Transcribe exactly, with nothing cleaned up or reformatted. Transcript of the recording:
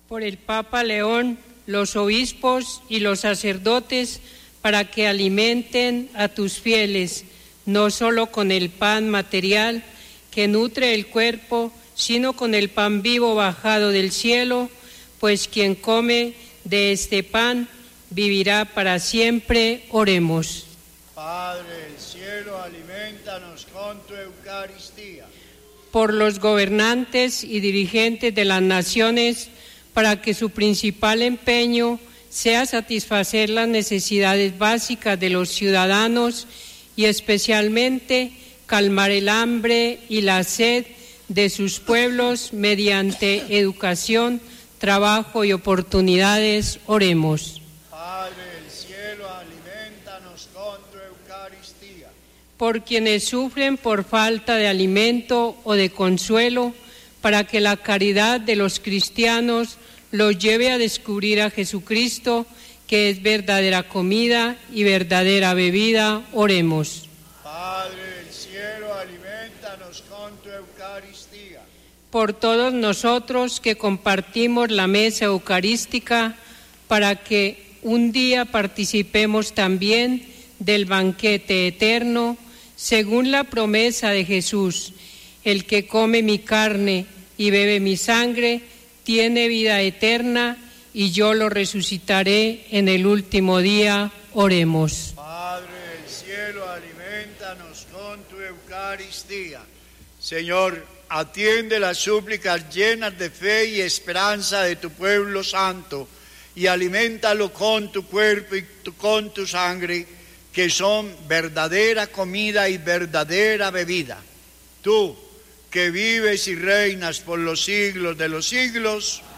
por el Papa León, los obispos y los sacerdotes, para que alimenten a tus fieles, no solo con el pan material que nutre el cuerpo, sino con el pan vivo bajado del cielo, pues quien come de este pan vivirá para siempre. Oremos. Padre del cielo, alimentanos con tu Eucaristía. Por los gobernantes y dirigentes de las naciones, para que su principal empeño sea satisfacer las necesidades básicas de los ciudadanos y especialmente calmar el hambre y la sed de sus pueblos mediante educación, trabajo y oportunidades. Oremos. Padre del cielo, alimentanos con tu Eucaristía. Por quienes sufren por falta de alimento o de consuelo, para que la caridad de los cristianos los lleve a descubrir a Jesucristo, que es verdadera comida y verdadera bebida. Oremos. Padre del cielo, alimentanos con tu Eucaristía. Por todos nosotros que compartimos la mesa eucarística, para que un día participemos también del banquete eterno, según la promesa de Jesús: el que come mi carne y bebe mi sangre tiene vida eterna, y yo lo resucitaré en el último día. Oremos. Padre del cielo, alimentanos con tu Eucaristía. Señor, atiende las súplicas llenas de fe y esperanza de tu pueblo santo, y aliméntalo con tu cuerpo y tu, con tu sangre, que son verdadera comida y verdadera bebida. Tú, que vives y reinas por los siglos de los siglos.